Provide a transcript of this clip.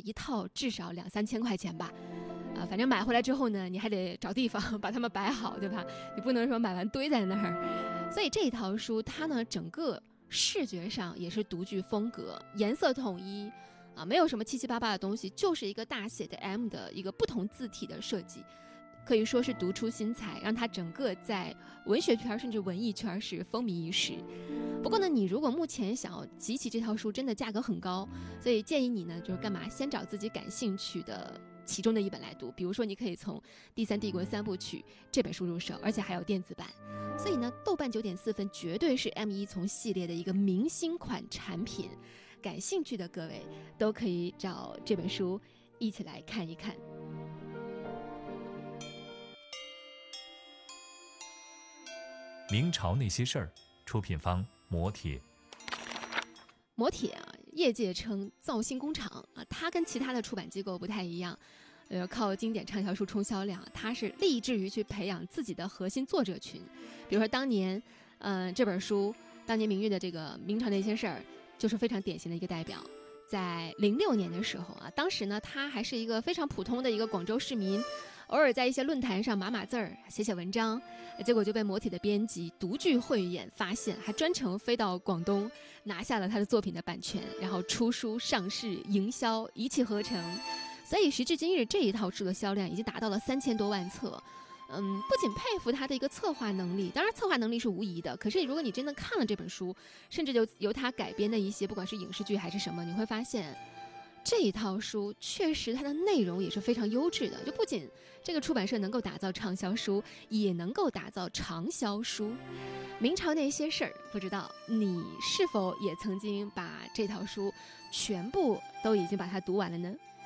一套至少2-3千块钱吧。反正买回来之后呢，你还得找地方把它们摆好，对吧？你不能说买完堆在那儿。所以这一套书它呢，整个视觉上也是独具风格，颜色统一没有什么七七八八的东西，就是一个大写的 M 的一个不同字体的设计，可以说是独出心裁，让它整个在文学圈甚至文艺圈是风靡一时。不过呢，你如果目前想要集齐这套书，真的价格很高，所以建议你呢，就是干嘛？先找自己感兴趣的其中的一本来读。比如说，你可以从《第三帝国3部曲》这本书入手，而且还有电子版。所以呢，豆瓣9.4分绝对是 M 一从系列的一个明星款产品。感兴趣的各位都可以找这本书一起来看一看。 明朝那些事儿，出品方磨铁。 磨铁业界称造星工厂它跟其他的出版机构不太一样，靠经典畅销书冲销量，它是立志于去培养自己的核心作者群。比如说当年，这本书当年明月的这个《明朝那些事儿》就是非常典型的一个代表。在06年的时候当时呢，他还是一个非常普通的一个广州市民，偶尔在一些论坛上码字儿、写文章，结果就被磨铁的编辑独具慧眼发现，还专程飞到广东拿下了他的作品的版权，然后出书、上市、营销一气呵成。所以时至今日，这一套书的销量已经达到了3000多万册。不仅佩服他的一个策划能力，当然策划能力是无疑的，可是如果你真的看了这本书，甚至就由他改编的一些不管是影视剧还是什么，你会发现这一套书确实它的内容也是非常优质的，就不仅这个出版社能够打造畅销书，也能够打造长销书。明朝那些事儿，不知道你是否也曾经把这套书全部都已经把它读完了呢？